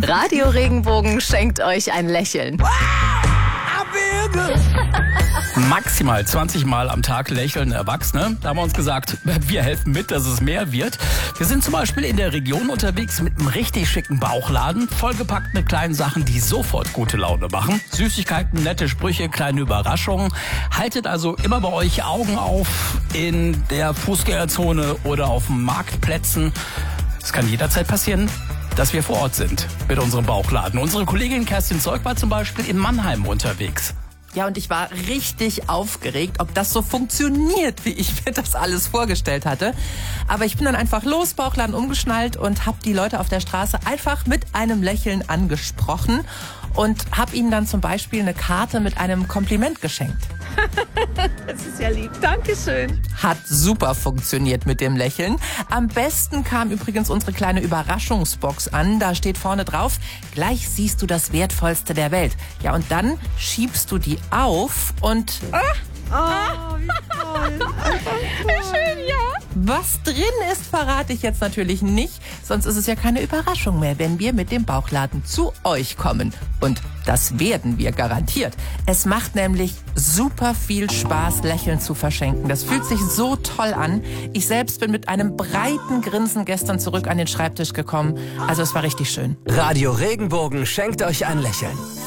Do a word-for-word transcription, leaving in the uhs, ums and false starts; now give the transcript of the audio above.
Radio Regenbogen schenkt euch ein Lächeln. Maximal zwanzig Mal am Tag lächeln Erwachsene. Da haben wir uns gesagt, wir helfen mit, dass es mehr wird. Wir sind zum Beispiel in der Region unterwegs mit einem richtig schicken Bauchladen, vollgepackt mit kleinen Sachen, die sofort gute Laune machen. Süßigkeiten, nette Sprüche, kleine Überraschungen. Haltet also immer bei euch Augen auf in der Fußgängerzone oder auf den Marktplätzen. Es kann jederzeit passieren, dass wir vor Ort sind mit unserem Bauchladen. Unsere Kollegin Kerstin Zeug war zum Beispiel in Mannheim unterwegs. Ja, und ich war richtig aufgeregt, ob das so funktioniert, wie ich mir das alles vorgestellt hatte. Aber ich bin dann einfach los, Bauchladen umgeschnallt und habe die Leute auf der Straße einfach mit einem Lächeln angesprochen und habe ihnen dann zum Beispiel eine Karte mit einem Kompliment geschenkt. Das ist ja lieb. Dankeschön. Hat super funktioniert mit dem Lächeln. Am besten kam übrigens unsere kleine Überraschungsbox an. Da steht vorne drauf, gleich siehst du das Wertvollste der Welt. Ja, und dann schiebst du die auf und... Ah. Oh, wie toll. Wie schön, ja. Was drin ist, verrate ich jetzt natürlich nicht. Sonst ist es ja keine Überraschung mehr, wenn wir mit dem Bauchladen zu euch kommen. Und das werden wir garantiert. Es macht nämlich super viel Spaß, Lächeln zu verschenken. Das fühlt sich so toll an. Ich selbst bin mit einem breiten Grinsen gestern zurück an den Schreibtisch gekommen. Also es war richtig schön. Radio Regenbogen schenkt euch ein Lächeln.